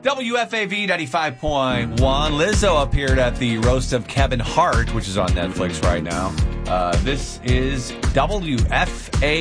WFAV 95.1. Lizzo appeared at the roast of Kevin Hart, which is on Netflix right now. This is WFAV.